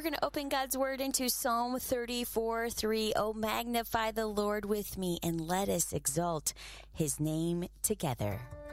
going to open God's Word into Psalm 34:3. Oh, magnify the Lord with me and let us exalt His name together.